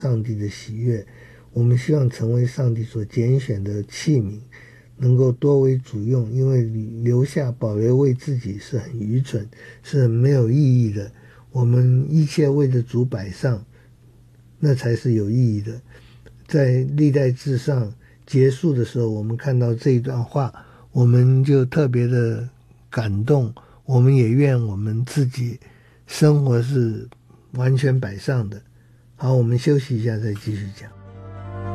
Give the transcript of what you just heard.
上帝的喜悦，我们希望成为上帝所拣选的器皿，能够多为主用，因为保留为自己是很愚蠢，是很没有意义的。我们一切为着主摆上，那才是有意义的。在历代志上结束的时候，我们看到这一段话，我们就特别的感动，我们也愿我们自己生活是完全摆上的。好，我们休息一下再继续讲。